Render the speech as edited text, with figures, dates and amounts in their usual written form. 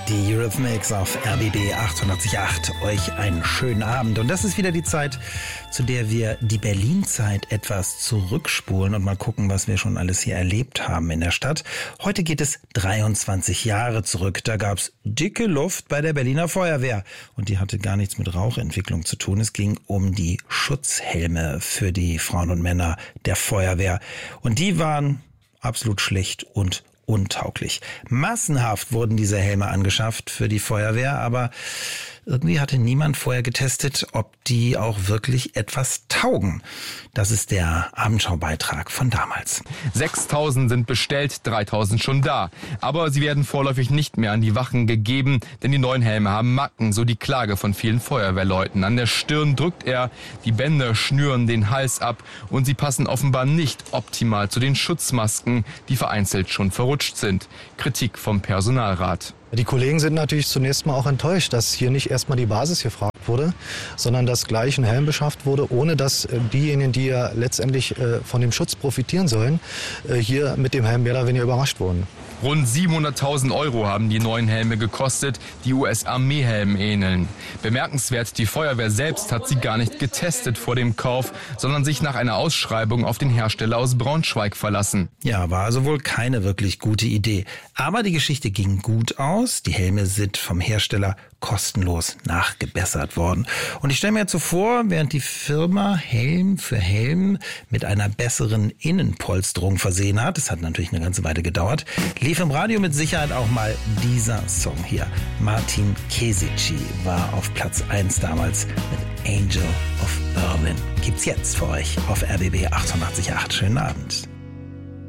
Die Eurythmics auf RBB 98.8. Euch einen schönen Abend. Und das ist wieder die Zeit, zu der wir die Berlin-Zeit etwas zurückspulen und mal gucken, was wir schon alles hier erlebt haben in der Stadt. Heute geht es 23 Jahre zurück. Da gab's dicke Luft bei der Berliner Feuerwehr. Und die hatte gar nichts mit Rauchentwicklung zu tun. Es ging um die Schutzhelme für die Frauen und Männer der Feuerwehr. Und die waren absolut schlecht und untauglich. Massenhaft wurden diese Helme angeschafft für die Feuerwehr, aber irgendwie hatte niemand vorher getestet, ob die auch wirklich etwas taugen. Das ist der Abendschaubeitrag von damals. 6.000 sind bestellt, 3.000 schon da. Aber sie werden vorläufig nicht mehr an die Wachen gegeben, denn die neuen Helme haben Macken, so die Klage von vielen Feuerwehrleuten. An der Stirn drückt er, die Bänder schnüren den Hals ab und sie passen offenbar nicht optimal zu den Schutzmasken, die vereinzelt schon verrutscht sind. Kritik vom Personalrat. Die Kollegen sind natürlich zunächst mal auch enttäuscht, dass hier nicht erstmal die Basis gefragt wurde, sondern dass gleich ein Helm beschafft wurde, ohne dass diejenigen, die ja letztendlich von dem Schutz profitieren sollen, hier mit dem Helm mehr oder weniger überrascht wurden. Rund 700.000 € haben die neuen Helme gekostet, die US-Armeehelmen ähneln. Bemerkenswert, die Feuerwehr selbst hat sie gar nicht getestet vor dem Kauf, sondern sich nach einer Ausschreibung auf den Hersteller aus Braunschweig verlassen. Ja, war also wohl keine wirklich gute Idee. Aber die Geschichte ging gut aus. Die Helme sind vom Hersteller kostenlos nachgebessert worden. Und ich stelle mir jetzt so vor, während die Firma Helm für Helm mit einer besseren Innenpolsterung versehen hat, das hat natürlich eine ganze Weile gedauert, lief im Radio mit Sicherheit auch mal dieser Song hier. Martin Kesici war auf Platz 1 damals mit Angel of Berlin. Gibt's jetzt für euch auf RBB 88.8. Schönen Abend.